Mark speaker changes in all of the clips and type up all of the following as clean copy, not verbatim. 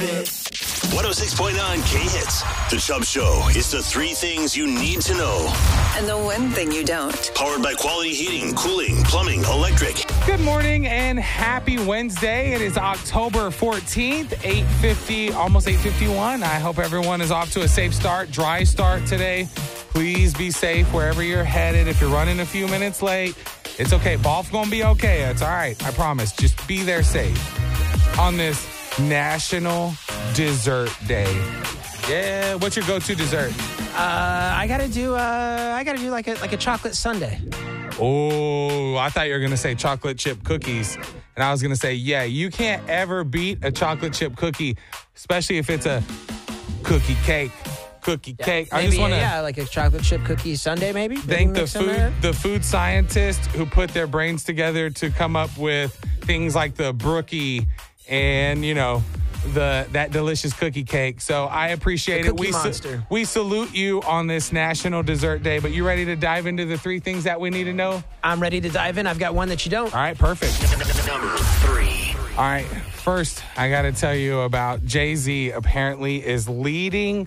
Speaker 1: it.
Speaker 2: 106.9 K-Hits. The Chubb Show is the three things you need to know.
Speaker 3: And the one thing you don't.
Speaker 2: Powered by Quality Heating, Cooling, Plumbing, Electric.
Speaker 4: Good morning and happy Wednesday. It is October 14th, 8:50, almost 8:51. I hope everyone is off to a safe start, dry start today. Please be safe wherever you're headed. If you're running a few minutes late, it's okay. Golf's going to be okay. It's all right. I promise. Just be there safe on this National Dessert Day. Yeah, what's your go-to dessert?
Speaker 5: I gotta do like a chocolate sundae.
Speaker 4: Oh, I thought you were going to say chocolate chip cookies. And I was going to say, yeah, you can't ever beat a chocolate chip cookie, especially if it's a cookie cake. I just want to
Speaker 5: like a chocolate chip cookie sundae, maybe.
Speaker 4: Thank the food scientists who put their brains together to come up with things like the Brookie and, you know, that delicious cookie cake. So I appreciate it. We salute you on this National Dessert Day. But you ready to dive into the three things that we need to know?
Speaker 5: I'm ready to dive in. I've got one that you don't.
Speaker 4: All right, perfect.
Speaker 2: Number 3.
Speaker 4: All right, first I got to tell you about Jay-Z. Apparently is leading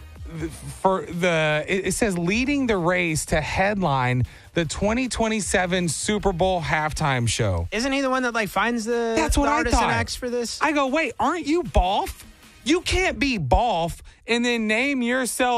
Speaker 4: it says leading the race to headline the 2027 Super Bowl halftime show.
Speaker 5: Isn't he the one that finds the artists and acts for this?
Speaker 4: I go, wait, aren't you Bolf? You can't be Bolf and then name yourself